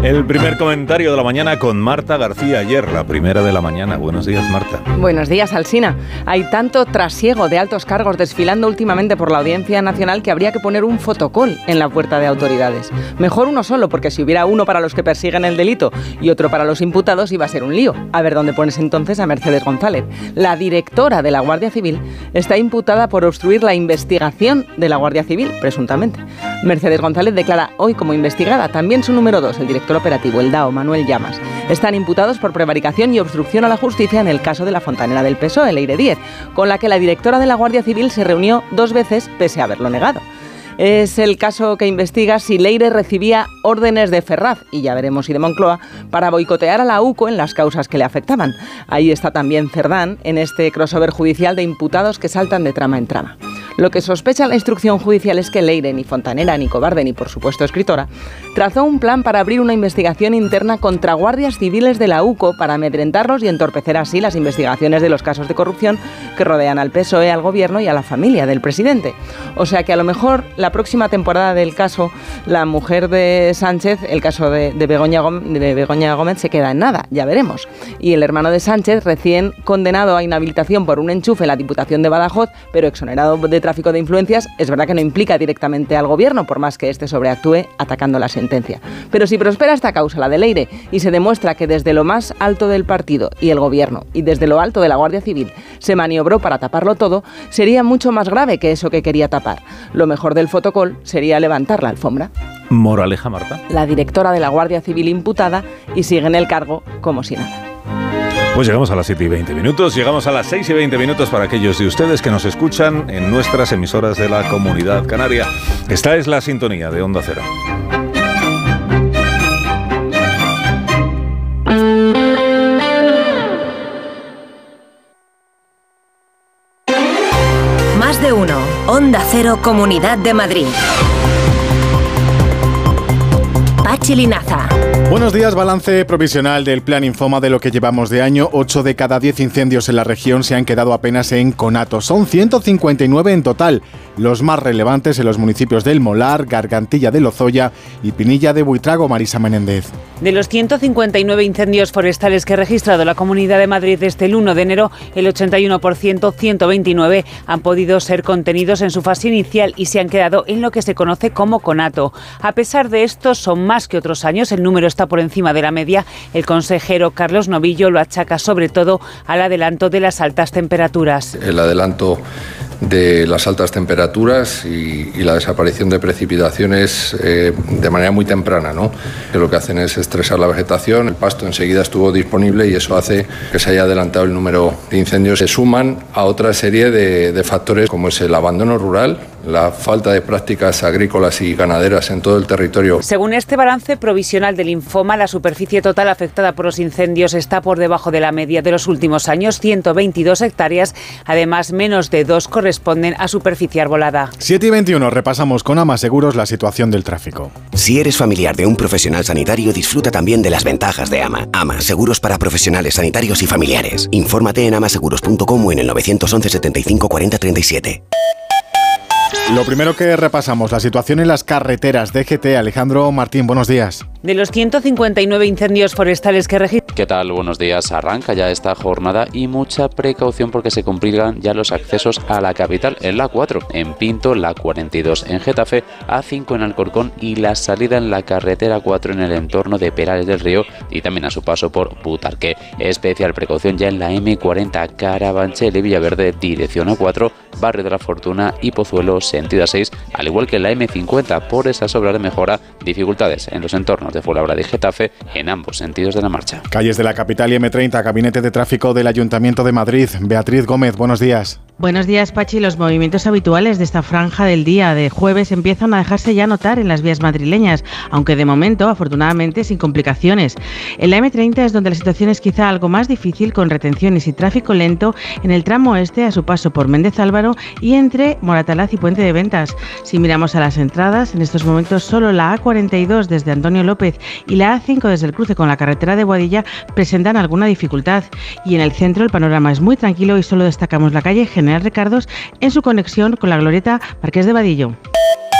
El primer comentario de la mañana con Marta García Ayer, la primera de la mañana. Buenos días, Marta. Buenos días, Alsina. Hay tanto trasiego de altos cargos desfilando últimamente por la Audiencia Nacional que habría que poner un fotocol en la puerta de autoridades. Mejor uno solo, porque si hubiera uno para los que persiguen el delito y otro para los imputados iba a ser un lío. A ver dónde pones entonces a Mercedes González. La directora de la Guardia Civil está imputada por obstruir la investigación de la Guardia Civil, presuntamente. Mercedes González declara hoy como investigada. También su número 2, el director operativo, el DAO, Manuel Llamas. Están imputados por prevaricación y obstrucción a la justicia en el caso de la fontanera del PSOE, Leire Díez, con la que la directora de la Guardia Civil se reunió 2 veces pese a haberlo negado. Es el caso que investiga si Leire recibía órdenes de Ferraz, y ya veremos si de Moncloa, para boicotear a la UCO en las causas que le afectaban. Ahí está también Cerdán, en este crossover judicial de imputados que saltan de trama en trama. Lo que sospecha la instrucción judicial es que Leire, ni fontanera, ni cobarde, ni por supuesto escritora, trazó un plan para abrir una investigación interna contra guardias civiles de la UCO para amedrentarlos y entorpecer así las investigaciones de los casos de corrupción que rodean al PSOE, al gobierno y a la familia del presidente. O sea que a lo mejor la próxima temporada del caso, la mujer de Sánchez, el caso de Begoña Gómez, se queda en nada, ya veremos. Y el hermano de Sánchez, recién condenado a inhabilitación por un enchufe en la Diputación de Badajoz, pero exonerado de tráfico de influencias, es verdad que no implica directamente al gobierno, por más que éste sobreactúe atacando la sentencia. Pero si prospera esta causa, la de Leire, y se demuestra que desde lo más alto del partido y el gobierno, y desde lo alto de la Guardia Civil, se maniobró para taparlo todo, sería mucho más grave que eso que quería tapar. Lo mejor del fotocol sería levantar la alfombra. Moraleja, Marta. La directora de la Guardia Civil imputada y sigue en el cargo como si nada. Pues llegamos a las 7:20, llegamos a las 6:20 para aquellos de ustedes que nos escuchan en nuestras emisoras de la Comunidad Canaria. Esta es la sintonía de Onda Cero. Más de uno. Onda Cero, Comunidad de Madrid. Pachi Linaza. Buenos días, balance provisional del Plan Infoma de lo que llevamos de año. 8 de cada 10 incendios en la región se han quedado apenas en conato. Son 159 en total, los más relevantes en los municipios del Molar, Gargantilla de Lozoya y Pinilla de Buitrago. Marisa Menéndez. De los 159 incendios forestales que ha registrado la Comunidad de Madrid desde el 1 de enero, el 81%, 129, han podido ser contenidos en su fase inicial y se han quedado en lo que se conoce como conato. A pesar de esto, son más que otros años, el número está por encima de la media. El consejero Carlos Novillo lo achaca sobre todo al adelanto de las altas temperaturas. El adelanto de las altas temperaturas y la desaparición de precipitaciones de manera muy temprana, ¿no? Que lo que hacen es estresar la vegetación, el pasto enseguida estuvo disponible y eso hace que se haya adelantado el número de incendios. Se suman a otra serie de factores como es el abandono rural, la falta de prácticas agrícolas y ganaderas en todo el territorio. Según este balance provisional del Infoma, la superficie total afectada por los incendios está por debajo de la media de los últimos años, 122 hectáreas, además menos de 2 corresponden a superficie arbolada. 7:21, repasamos con Ama Seguros la situación del tráfico. Si eres familiar de un profesional sanitario, disfruta también de las ventajas de Ama. Ama, seguros para profesionales sanitarios y familiares. Infórmate en amaseguros.com o en el 911 75 40 37. Lo primero que repasamos, la situación en las carreteras. DGT, Alejandro Martín, buenos días. De los 159 incendios forestales que registran... ¿Qué tal? Buenos días. Arranca ya esta jornada y mucha precaución porque se cumplirán ya los accesos a la capital en la 4, en Pinto, la 42 en Getafe, A5 en Alcorcón y la salida en la carretera 4 en el entorno de Perales del Río y también a su paso por Butarque. Especial precaución ya en la M40 Carabanchel y Villaverde, dirección A4, Barrio de la Fortuna y Pozuelo, sentido A6, al igual que en la M50 por esas obras de mejora, dificultades en los entornos de Fuenlabrada y Getafe en ambos sentidos de la marcha. Calles de la capital y M30, Gabinete de Tráfico del Ayuntamiento de Madrid. Beatriz Gómez, buenos días. Buenos días, Pachi. Los movimientos habituales de esta franja del día de jueves empiezan a dejarse ya notar en las vías madrileñas, aunque de momento, afortunadamente, sin complicaciones. En la M30 es donde la situación es quizá algo más difícil, con retenciones y tráfico lento en el tramo este a su paso por Méndez Álvaro y entre Moratalaz y Puente de Ventas. Si miramos a las entradas, en estos momentos solo la A42 desde Antonio López y la A5 desde el cruce con la carretera de Boadilla presentan alguna dificultad. Y en el centro el panorama es muy tranquilo y solo destacamos la calle General Ricardos en su conexión con la glorieta Marqués de Vadillo.